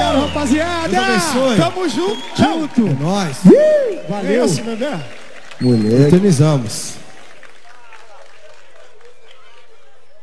Obrigado, rapaziada. Deus abençoe. Tamo junto. É nóis. Valeu. Mulher. Eternizamos.